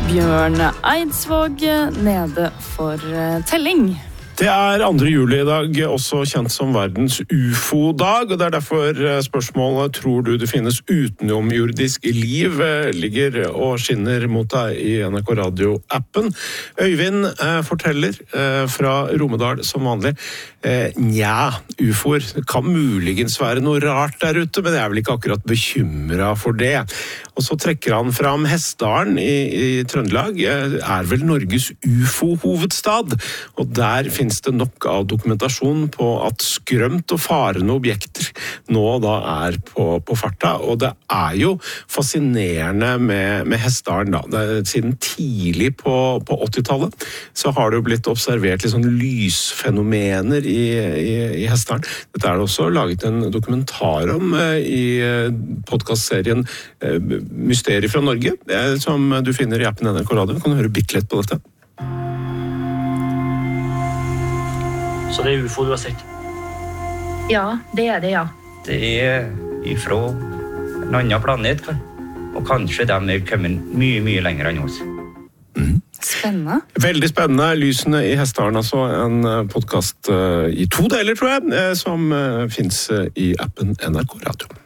Bjørn Eidsvåg nede for telling. Det 2. juli I dag, også kjent som verdens UFO-dag, og det derfor spørsmålet tror du det finnes utenomjordisk liv ligger og skinner mot deg I NRK Radio-appen. Øyvind forteller fra Romedal som vanlig. Nja, UFOer kan muligens være noe rart der ute, men jeg vel ikke akkurat bekymret for det. Og så trekker han fram Hessdalen I Trøndelag, vel Norges UFO-hovedstad, og der finnes det nok av dokumentasjon på at skrømt og farende objekter nå da på farta, og det jo fascinerende med Hessdalen da. Siden tidlig på 80-tallet så har det jo blitt observert litt sånn lysfenomener I Hessdalen. Dette det også laget en dokumentar om I podcastserien Mysterier fra Norge, som du finner I appen NRK Radio. Kan du høre bitte litt på dette? Så det UFO du har sett? Ja, det det, ja. Det ifra en annen planet, og kanskje de kommet mye, mye lenger enn oss. Spennende. Veldig spennende. Lysene I Hessdalen, altså en podcast I 2 deler, tror jeg, som finnes I appen NRK Radio.